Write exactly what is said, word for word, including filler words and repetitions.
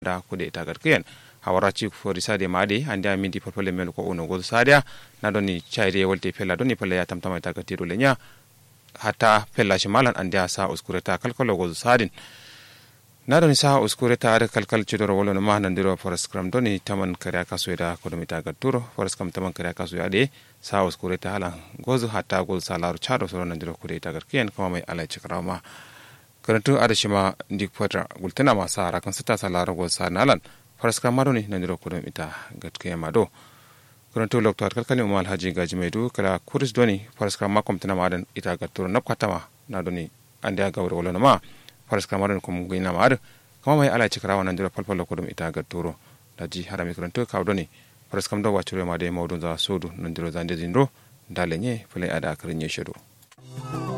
da kude ita garkiyan hawara ci fori sade made ande amindi popole mel ko ono gol sadia na doni chaide wolte fella doni pelle ya tamtama ita gatiro lenya hata fella shimalan ande asa uskureta kalkalo gol sadin na doni sa uskureta ar kalkal cidoro wolo no mahnandiro forest kram doni taman kariya kasueda kodomita gaturo forest kam taman kariya kasuya de sa uskureta halan gozu hata gol salaru chado soro nandiro kude ita garkiyan kama mai alai cikrama karantu adashima dik potra gultana ma sa rakan sita salara gol sa nalan faraska maroni nandiro kudum ita gatke mado karantu lokto kalkali umal haji gaji medu kala kuris doni faraska makom tana madan ita gaturo napkatama na doni ande gawre wala ma faraska madan kum gina mad kama mai ala cikrawa nandiro palpalo kudum ita gaturo daji harami karantu kaw doni faraska mdo wachure made mawdun za sodu nandiro zande zinro dalenye fule ada akrinye shedo